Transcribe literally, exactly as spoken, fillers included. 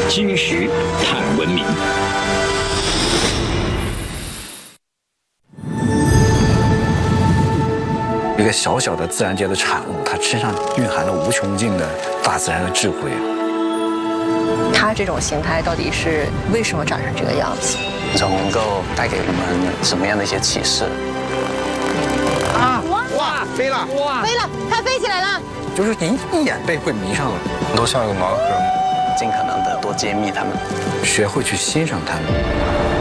金石探文明。 一个小小的自然界的产物，它身上蕴含了无穷尽的大自然的智慧。 它这种形态到底是为什么长成这个样子？ 能够带给我们什么样的一些启示？ 啊！哇！飞了！哇！ 飞了！它飞起来了！ 就是你一眼被会迷上了， 都像个盲盒，尽可能的多揭秘它们， 学会去欣赏它们。